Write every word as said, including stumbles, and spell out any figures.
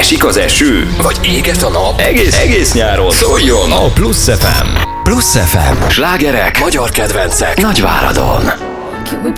Esik az eső, vagy éget a nap, egész, egész nyáron szóljon a Plusz ef em. Plusz ef em. Slágerek, magyar kedvencek, Nagyváradon. Can we